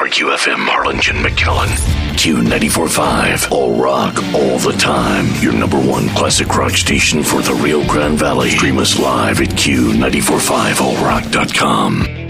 for QFM Harlingen McAllen. Q94.5, all rock, all the time. Your number one classic rock station for the Rio Grande Valley. Stream us live at Q945allrock.com.